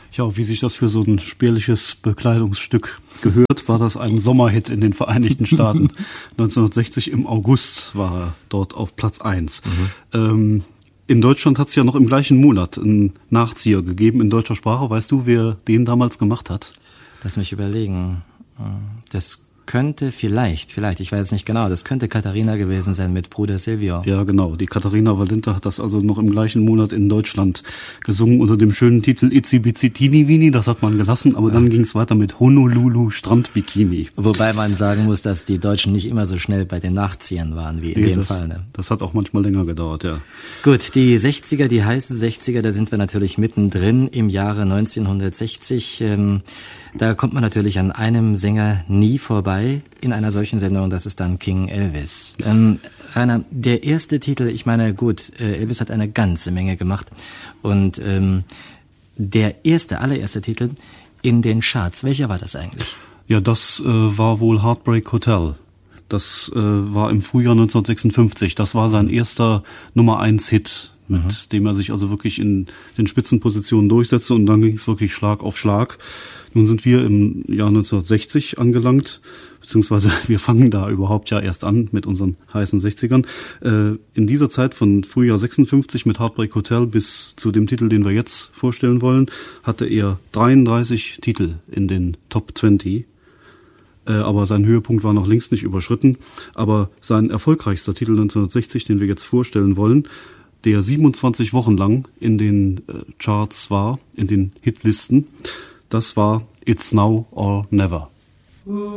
Ja, wie sich das für so ein spärliches Bekleidungsstück gehört, war das ein Sommerhit in den Vereinigten Staaten. 1960 im August war er dort auf Platz 1. In Deutschland hat es ja noch im gleichen Monat einen Nachzieher gegeben in deutscher Sprache. Weißt du, wer den damals gemacht hat? Lass mich überlegen. Das könnte vielleicht, ich weiß nicht genau, das könnte Katharina gewesen sein mit Bruder Silvio. Ja, genau. Die Katharina Valente hat das also noch im gleichen Monat in Deutschland gesungen unter dem schönen Titel Itzi Bitzi Tini Wini. Das hat man gelassen, aber dann ging es weiter mit Honolulu Strandbikini. Wobei man sagen muss, dass die Deutschen nicht immer so schnell bei den Nachziehern waren wie in dem Fall. Ne? Das hat auch manchmal länger gedauert, ja. Gut, die 60er, die heißen 60er, da sind wir natürlich mittendrin im Jahre 1960. Da kommt man natürlich an einem Sänger nie vorbei in einer solchen Sendung, das ist dann King Elvis. Rainer, der erste Titel, ich meine, gut, Elvis hat eine ganze Menge gemacht und der allererste Titel in den Charts, welcher war das eigentlich? Ja, das war wohl Heartbreak Hotel. Das war im Frühjahr 1956. Das war sein erster Nummer-1-Hit, mit dem er sich also wirklich in den Spitzenpositionen durchsetzte. Und dann ging es wirklich Schlag auf Schlag. Nun sind wir im Jahr 1960 angelangt, beziehungsweise wir fangen da überhaupt ja erst an mit unseren heißen 60ern. In dieser Zeit von Frühjahr 56 mit Heartbreak Hotel bis zu dem Titel, den wir jetzt vorstellen wollen, hatte er 33 Titel in den Top 20. Aber sein Höhepunkt war noch längst nicht überschritten. Aber sein erfolgreichster Titel 1960, den wir jetzt vorstellen wollen, der 27 Wochen lang in den Charts war, in den Hitlisten, das war It's Now or Never.